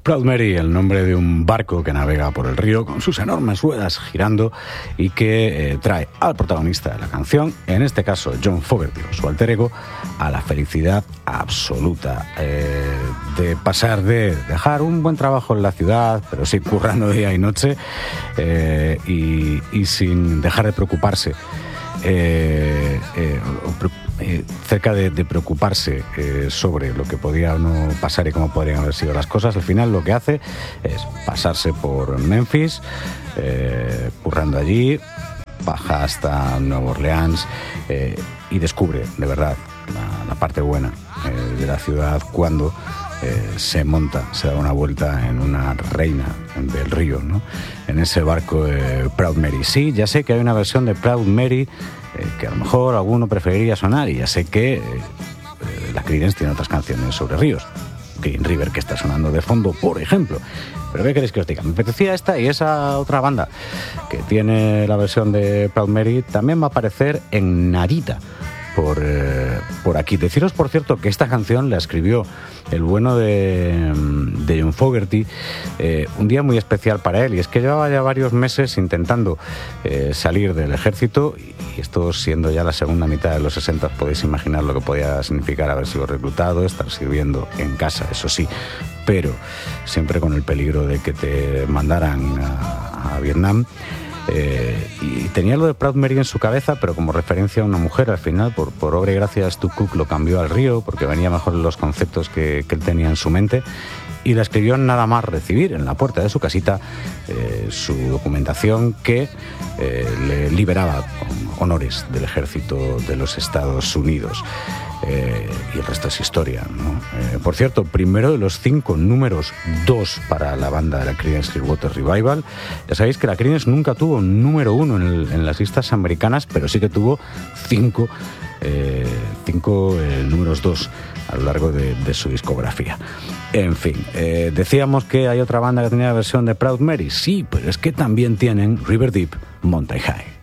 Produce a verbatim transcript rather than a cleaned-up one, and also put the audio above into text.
Proud Mary, el nombre de un barco que navega por el río con sus enormes ruedas girando y que eh, trae al protagonista de la canción, en este caso John Fogerty, su alter ego, a la felicidad absoluta, eh, de pasar de dejar un buen trabajo en la ciudad, pero sí currando día y noche, eh, y, y sin dejar de preocuparse. Eh, eh, eh, cerca de, de preocuparse eh, sobre lo que podía o no pasar y cómo podrían haber sido las cosas, al final lo que hace es pasarse por Memphis, eh, currando allí, baja hasta Nueva Orleans eh, y descubre de verdad la, la parte buena eh, de la ciudad cuando Eh, se monta, se da una vuelta en una reina del río, ¿no? En ese barco eh, Proud Mary. Sí, ya sé que hay una versión de Proud Mary eh, que a lo mejor alguno preferiría sonar, y ya sé que eh, eh, la Creedence tiene otras canciones sobre ríos, Green River, que está sonando de fondo, por ejemplo. Pero ¿qué queréis que os diga? Me apetecía esta, y esa otra banda que tiene la versión de Proud Mary también va a aparecer en Narita por, eh, por aquí. Deciros, por cierto, que esta canción la escribió el bueno de, de John Fogerty, eh, un día muy especial para él, y es que llevaba ya varios meses intentando eh, salir del ejército, y esto siendo ya la segunda mitad de los sesenta, podéis imaginar lo que podía significar haber sido reclutado, estar sirviendo en casa, eso sí, pero siempre con el peligro de que te mandaran a, a Vietnam. Eh, y tenía lo de Proud Mary en su cabeza, pero como referencia a una mujer. Al final, por, por obra y gracia, Stu Cook lo cambió al río porque venía mejor en los conceptos que, que él tenía en su mente, y la escribió nada más recibir en la puerta de su casita eh, su documentación que eh, le liberaba con honores del ejército de los Estados Unidos. Eh, y el resto es historia, ¿no? Eh, por cierto, primero de los cinco números dos para la banda de la Creedence Clearwater Revival. Ya sabéis que la Creedence nunca tuvo un número uno en, el, en las listas americanas, pero sí que tuvo cinco, eh, cinco eh, números dos a lo largo de, de su discografía. En fin, eh, decíamos que hay otra banda que tenía la versión de Proud Mary. Sí, pero es que también tienen River Deep, Mountain High.